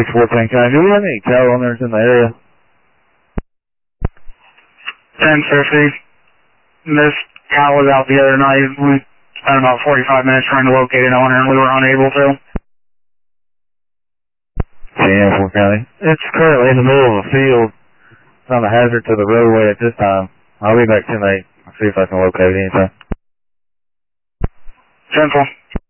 614 County. Do we have any tail runners in the area? 1050. This cow was out the other night. We spent about 45 minutes trying to locate an owner and we were unable to. 10-4 County. It's currently in the middle of a field. It's not a hazard to the roadway at this time. I'll be back 10-8. I'll see if I can locate anything. 10-4.